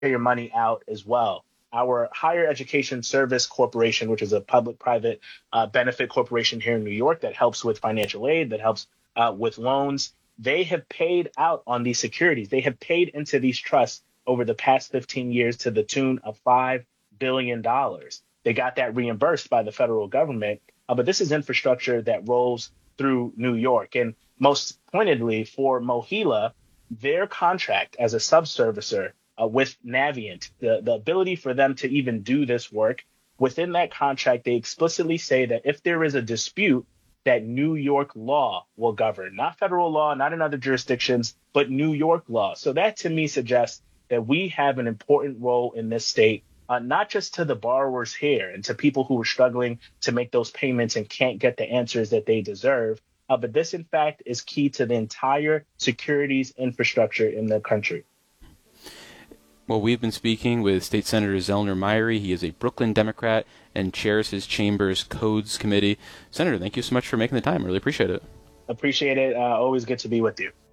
your money out as well. Our Higher Education Service Corporation, which is a public-private benefit corporation here in New York that helps with financial aid, that helps with loans, they have paid out on these securities. They have paid into these trusts over the past 15 years to the tune of $5 billion. They got that reimbursed by the federal government, but this is infrastructure that rolls through New York. And most pointedly for MOHELA, their contract as a subservicer with Navient, the ability for them to even do this work, within that contract, they explicitly say that if there is a dispute, that New York law will govern, not federal law, not in other jurisdictions, but New York law. So that to me suggests that we have an important role in this state, not just to the borrowers here and to people who are struggling to make those payments and can't get the answers that they deserve, but this, in fact, is key to the entire securities infrastructure in the country. Well, we've been speaking with State Senator Zellner Myrie. He is a Brooklyn Democrat and chairs his chamber's Codes Committee. Senator, thank you so much for making the time. Really appreciate it. Appreciate it. Always good to be with you.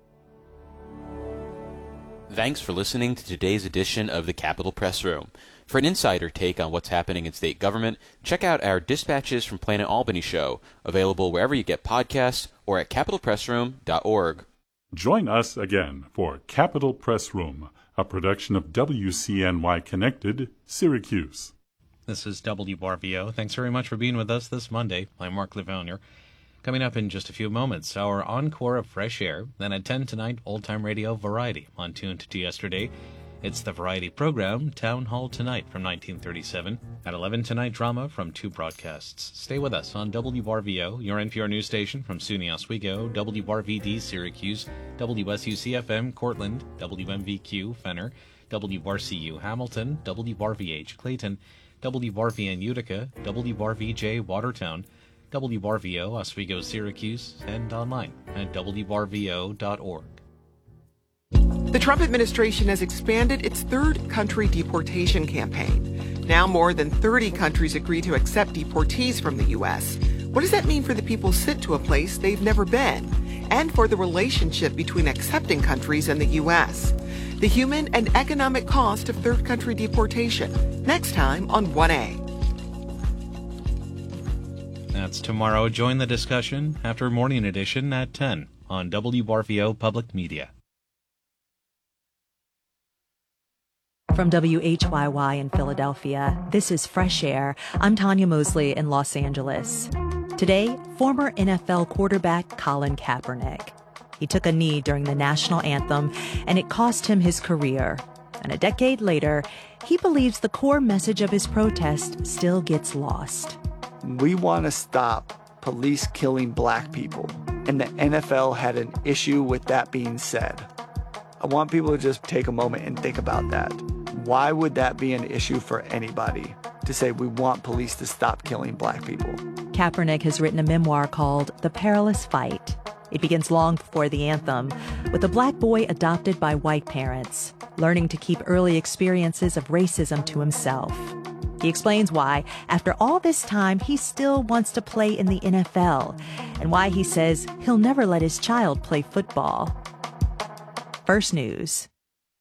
Thanks for listening to today's edition of the Capitol Press Room. For an insider take on what's happening in state government, check out our Dispatches from Planet Albany show, available wherever you get podcasts or at capitolpressroom.org. Join us again for Capitol Press Room, a production of WCNY Connected, Syracuse. This is WRVO. Thanks very much for being with us this Monday. I'm Mark Livounier. Coming up in just a few moments, our encore of Fresh Air. Then at 10 tonight, Old Time Radio Variety on Tuned to Yesterday. It's the Variety program, Town Hall Tonight from 1937. At 11 tonight, drama from two broadcasts. Stay with us on WRVO, your NPR news station from SUNY Oswego, WRVD Syracuse, WSUC-FM Cortland, WMVQ Fenner, WRCU Hamilton, WRVH Clayton, WRVN Utica, WRVJ Watertown, WRVO Oswego Syracuse, and online at WRVO.org. The Trump administration has expanded its third country deportation campaign. Now more than 30 countries agree to accept deportees from the U.S. What does that mean for the people sent to a place they've never been? And for the relationship between accepting countries and the U.S.? The human and economic cost of third country deportation. Next time on 1A. That's tomorrow. Join the discussion after Morning Edition at 10 on WRVO Public Media. From WHYY in Philadelphia, this is Fresh Air. I'm Tanya Mosley in Los Angeles. Today, former NFL quarterback Colin Kaepernick. He took a knee during the national anthem, and it cost him his career. And a decade later, he believes the core message of his protest still gets lost. We want to stop police killing black people, and the NFL had an issue with that being said. I want people to just take a moment and think about that. Why would that be an issue for anybody to say we want police to stop killing black people? Kaepernick has written a memoir called The Perilous Fight. It begins long before the anthem, with a black boy adopted by white parents, learning to keep early experiences of racism to himself. He explains why, after all this time, he still wants to play in the NFL, and why he says he'll never let his child play football. First News.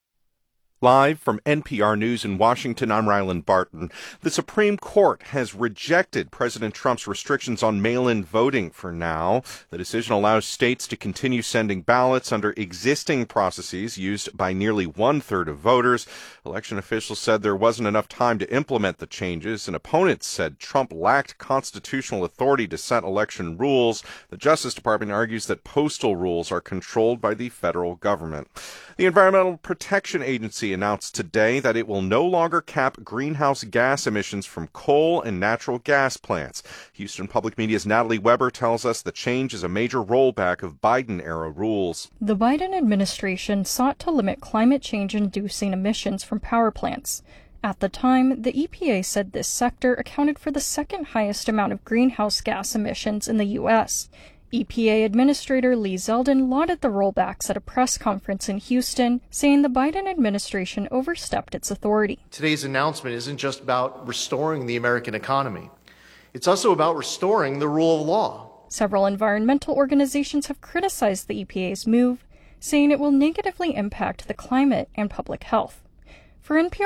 Live from NPR News in Washington, I'm Ryland Barton. The Supreme Court has rejected President Trump's restrictions on mail-in voting for now. The decision allows states to continue sending ballots under existing processes used by nearly one-third of voters. Election officials said there wasn't enough time to implement the changes, and opponents said Trump lacked constitutional authority to set election rules. The Justice Department argues that postal rules are controlled by the federal government. The Environmental Protection Agency announced today that it will no longer cap greenhouse gas emissions from coal and natural gas plants. Houston Public Media's Natalie Weber tells us the change is a major rollback of Biden-era rules. The Biden administration sought to limit climate change-inducing emissions from power plants. At the time, the EPA said this sector accounted for the second highest amount of greenhouse gas emissions in the U.S. EPA Administrator Lee Zeldin lauded the rollbacks at a press conference in Houston, saying the Biden administration overstepped its authority. Today's announcement isn't just about restoring the American economy. It's also about restoring the rule of law. Several environmental organizations have criticized the EPA's move, saying it will negatively impact the climate and public health. For NPR